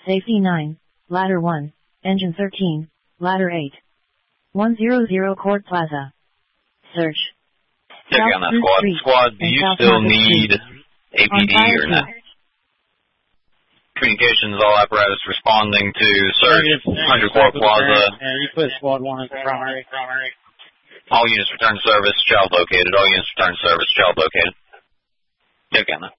Safety 9, Ladder 1, Engine 13, Ladder 8. 100 Court Plaza. Search. Check on that, squad. Squad, do you still need APD or not? Communications, all apparatus responding to search 100 Court Plaza. You put squad 1 as the primary. All units return to service, child located. All units return to service, child located. Check on that.